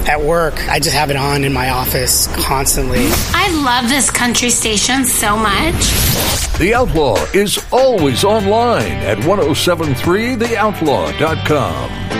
at work, I just have it on in my office constantly. I love this country station so much. The Outlaw is always online at 1073theoutlaw.com.